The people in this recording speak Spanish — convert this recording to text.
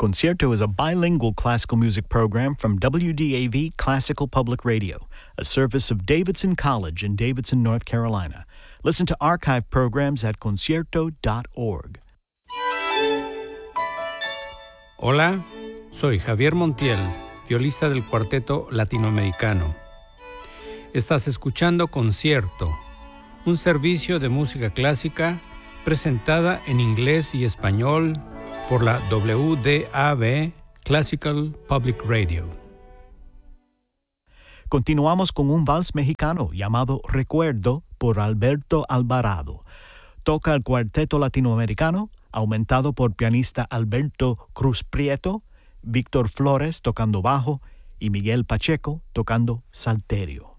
Concierto is a bilingual classical music program from WDAV Classical Public Radio, a service of Davidson College in Davidson, North Carolina. Listen to archive programs at concierto.org. Hola, soy Javier Montiel, violista del Cuarteto Latinoamericano. Estás escuchando Concierto, un servicio de música clásica presentada en inglés y español por la WDAV Classical Public Radio. Continuamos con un vals mexicano llamado Recuerdo por Alberto Alvarado. Toca el Cuarteto Latinoamericano, aumentado por pianista Alberto Cruz Prieto, Víctor Flores tocando bajo y Miguel Pacheco tocando salterio.